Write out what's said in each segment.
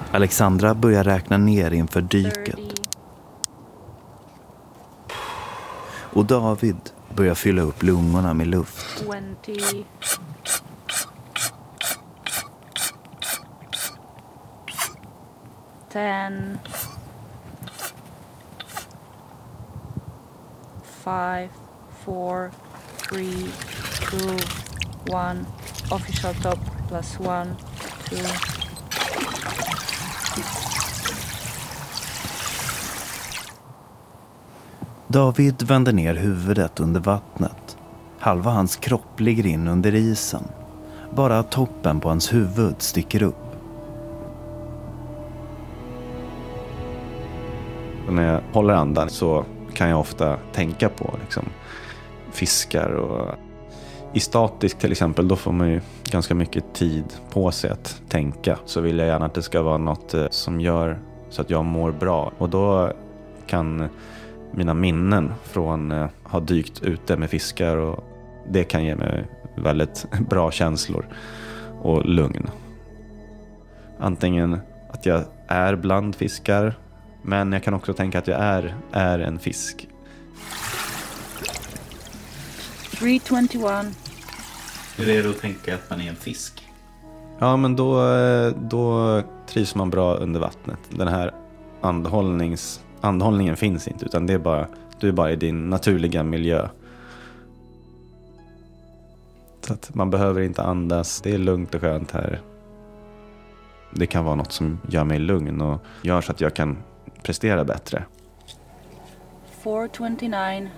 Alexandra börjar räkna ner inför dyket. Och David börjar fylla upp lungorna med luft. 20. 10. 5, 4, 3, 2, 1. Official top plus 1, 2. David vänder ner huvudet under vattnet. Halva hans kropp ligger in under isen. Bara toppen på hans huvud sticker upp. När jag håller andan så kan jag ofta tänka på fiskar. Och i statisk till exempel, då får man ju ganska mycket tid på sig att tänka. Så vill jag gärna att det ska vara något som gör så att jag mår bra. Och då kan mina minnen från ha dykt ute med fiskar, och det kan ge mig väldigt bra känslor och lugn. Antingen att jag är bland fiskar, men jag kan också tänka att jag är en fisk. 321. Hur är det att tänka att man är en fisk? Ja, men då trivs man bra under vattnet. Den här andhållningen finns inte, utan du är bara i din naturliga miljö. Så att man behöver inte andas. Det är lugnt och skönt här. Det kan vara något som gör mig lugn och gör så att jag kan prestera bättre. 429.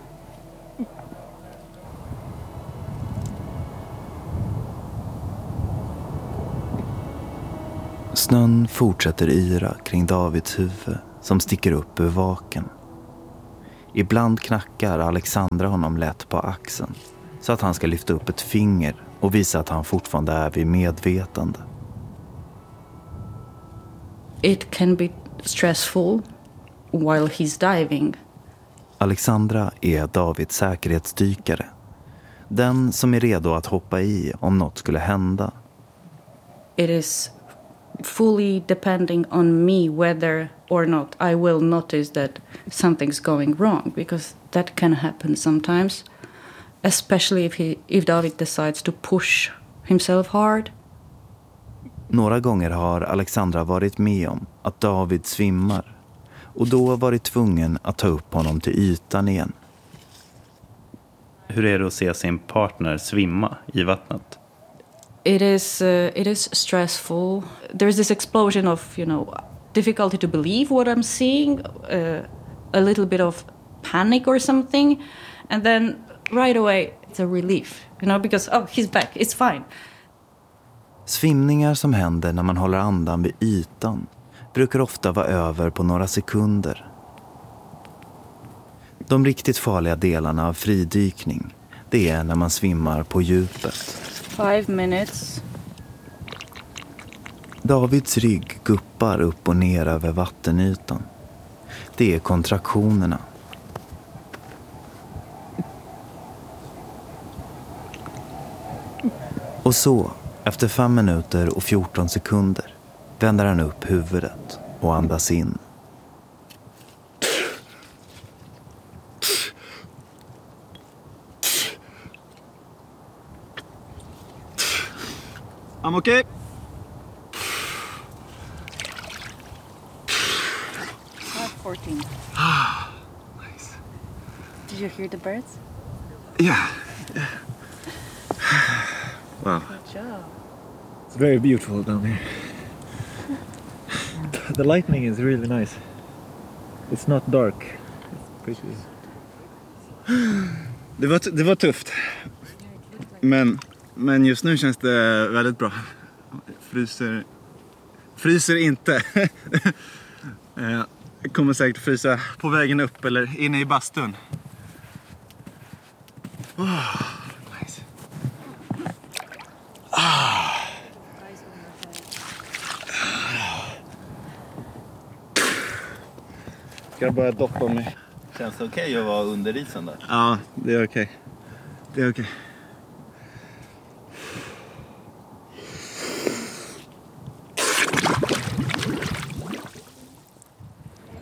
Snön fortsätter yra kring Davids huvud som sticker upp ur vaken. Ibland knackar Alexandra honom lätt på axeln så att han ska lyfta upp ett finger och visa att han fortfarande är vid medvetande. It can be stressful while he's diving. Alexandra är Davids säkerhetsdykare. Den som är redo att hoppa i om något skulle hända. It is fully depending on me whether or not I will notice that something's going wrong, because that can happen sometimes, especially if David decides to push himself hard. Några gånger har Alexandra varit med om att David svimmar och då varit tvungen att ta upp honom till ytan igen. Hur är det att se sin partner svimma i vattnet? It is stressful. There's this explosion of, difficulty to believe what I'm seeing, a little bit of panic or something, and then right away it's a relief, because he's back, it's fine. Svimningar som händer när man håller andan vid ytan brukar ofta vara över på några sekunder. De riktigt farliga delarna av fridykning, det är när man svimmar på djupet. 5 minutes. Davids rygg guppar upp och ner över vattenytan. Det är kontraktionerna. Och så, efter 5 minuter och 14 sekunder, vänder han upp huvudet och andas in. I'm okay. 14. Nice. Did you hear the birds? Yeah. Wow. Good job. It's very beautiful down here. The lightning is really nice. It's not dark. It's pretty. Det var tufft. Men just nu känns det väldigt bra. Fryser inte. Jag kommer säkert frysa på vägen upp eller inne i bastun. Nice. Ska jag börja doppa mig? Känns det okej att vara under isen där? Ja, det är okej. Det är okej.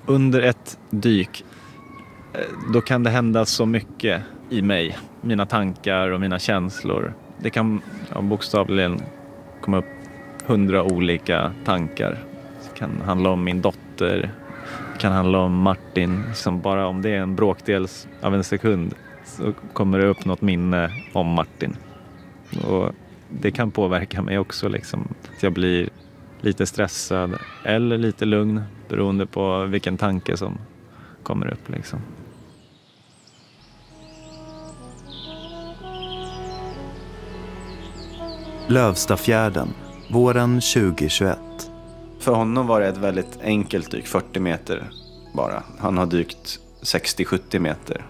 Under ett dyk, då kan det hända så mycket i mig. Mina tankar och mina känslor. Det kan bokstavligen komma upp 100 olika tankar. Det kan handla om min dotter. Det kan handla om Martin. Liksom bara om det är en bråkdels av en sekund så kommer det upp något minne om Martin. Och det kan påverka mig också. Liksom. Att jag blir lite stressad eller lite lugn beroende på vilken tanke som kommer upp. Liksom. Lövstafjärden, våren 2021. För honom var det ett väldigt enkelt dyk, 40 meter bara. Han har dykt 60-70 meter.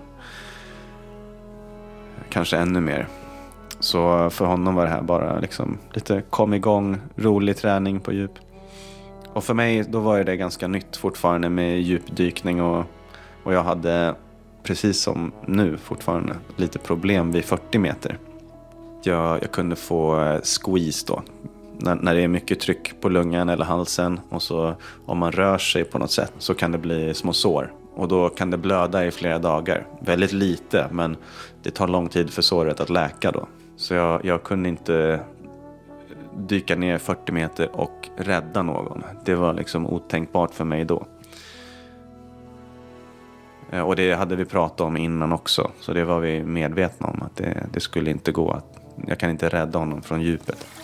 Kanske ännu mer. Så för honom var det här bara liksom lite kom igång, rolig träning på djup. Och för mig då var det ganska nytt fortfarande med djupdykning och jag hade precis som nu fortfarande lite problem vid 40 meter. Jag kunde få squeeze då. När det är mycket tryck på lungan eller halsen och så om man rör sig på något sätt så kan det bli små sår. Och då kan det blöda i flera dagar. Väldigt lite, men det tar lång tid för såret att läka då. Så jag kunde inte dyka ner 40 meter och rädda någon. Det var liksom otänkbart för mig då. Och det hade vi pratat om innan också. Så det var vi medvetna om att det skulle inte gå. Jag kan inte rädda honom från djupet.